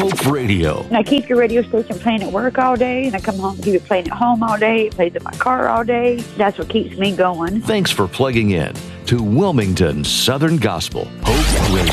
Hope Radio. And I keep your radio station playing at work all day, and I come home and keep it playing at home all day. It plays in my car all day. That's what keeps me going. Thanks for plugging in to Wilmington Southern Gospel Hope Radio.